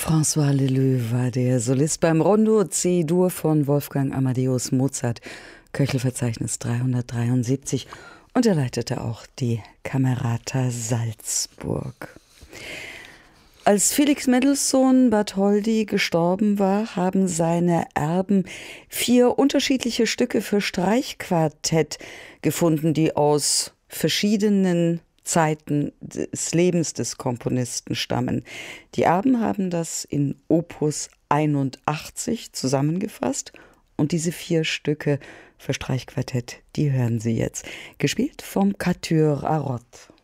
François Leleux war der Solist beim Rondo C-Dur von Wolfgang Amadeus Mozart, Köchelverzeichnis 373, und er leitete auch die Camerata Salzburg. Als Felix Mendelssohn Bartholdy gestorben war, haben seine Erben 4 unterschiedliche Stücke für Streichquartett gefunden, die aus verschiedenen Zeiten des Lebens des Komponisten stammen. Die Erben haben das in Opus 81 zusammengefasst und diese 4 Stücke für Streichquartett, die hören Sie jetzt. Gespielt vom Quatuor à Roth.